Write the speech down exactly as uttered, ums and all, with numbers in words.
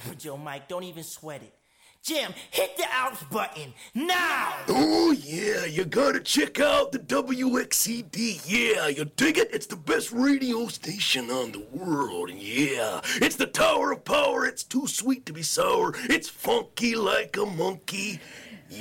Joe Mike, don't even sweat it. Jim, hit the outs button now! Oh, yeah, you gotta check out the W X C D. Yeah, you dig it? It's the best radio station on the world. Yeah, it's the Tower of Power. It's too sweet to be sour. It's funky like a monkey.